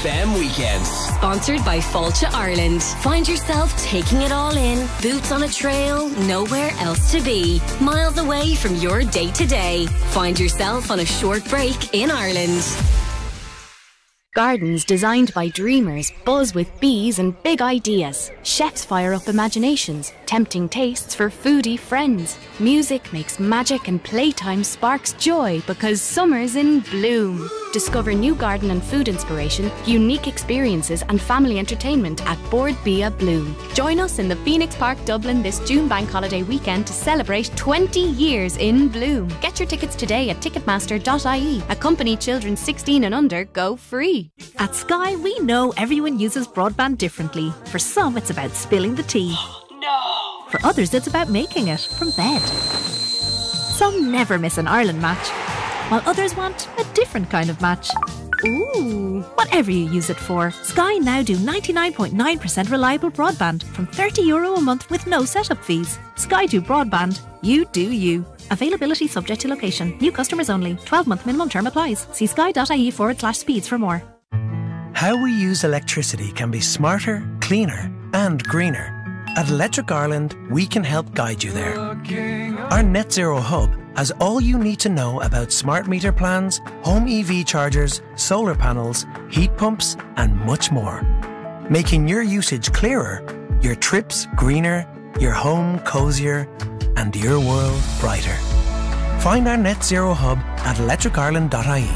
FM weekends. Sponsored by Fáilte Ireland. Find yourself taking it all in. Boots on a trail, nowhere else to be. Miles away from your day-to-day. Find yourself on a short break in Ireland. Gardens designed by dreamers buzz with bees and big ideas. Chefs fire up imaginations, tempting tastes for foodie friends. Music makes magic and playtime sparks joy because summer's in bloom. Discover new garden and food inspiration, unique experiences and family entertainment at Board Bia Bloom. Join us in the Phoenix Park, Dublin this June bank holiday weekend to celebrate 20 years in bloom. Get your tickets today at ticketmaster.ie. Accompany children 16 and under go free. At Sky, we know everyone uses broadband differently. For some, it's about spilling the tea. No! For others, it's about making it from bed. Some never miss an Ireland match, while others want a different kind of match. Ooh! Whatever you use it for, Sky now do 99.9% reliable broadband from €30 a month with no setup fees. Sky do broadband. You do you. Availability subject to location. New customers only. 12-month minimum term applies. See sky.ie/speeds for more. How we use electricity can be smarter, cleaner and greener. At Electric Ireland, we can help guide you there. Our Net Zero Hub has all you need to know about smart meter plans, home EV chargers, solar panels, heat pumps and much more. Making your usage clearer, your trips greener, your home cosier and your world brighter. Find our Net Zero Hub at electricireland.ie.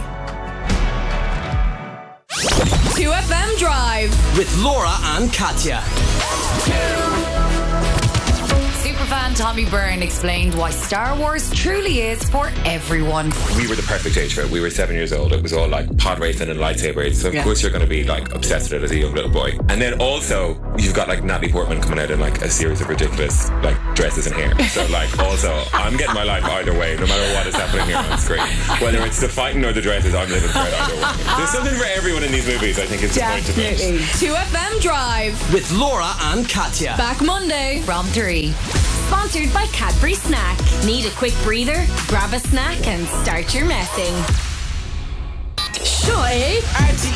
2FM Drive with Laura and Katya. Superfan Tommy Byrne explained why Star Wars truly is for everyone. We were the perfect age for it. We were 7 years old. It was all like pod racing and lightsabers. So of course you're going to be like obsessed with it as a young little boy. And then also you've got like Natalie Portman coming out in like a series of ridiculous like dresses and hair. So like also I'm getting my life either way, no matter what is happening here on screen. Whether it's the fighting or the dresses, I'm living for it either way. There's something for everyone in these movies. I think it's the point of it. 2FM Drive with Laura and Katya. Back Monday from 3. Sponsored by Cadbury Snack. Need a quick breather? Grab a snack and start your messing. Shoy.